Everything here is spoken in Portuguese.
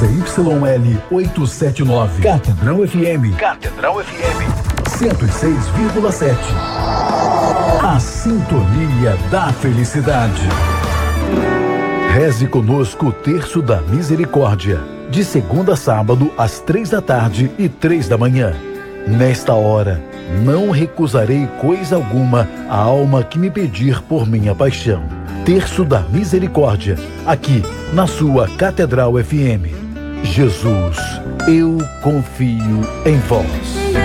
ZYL 879. Catedral FM. Catedral FM 106,7. A sintonia da felicidade. Reze conosco o Terço da Misericórdia, de segunda a sábado, às 3 da tarde e 3 da manhã. Nesta hora, não recusarei coisa alguma à alma que me pedir por minha paixão. Terço da Misericórdia, aqui na sua Catedral FM. Jesus, eu confio em vós.